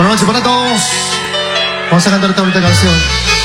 Buenas noches para todos. Vamos a cantar esta bonita canción.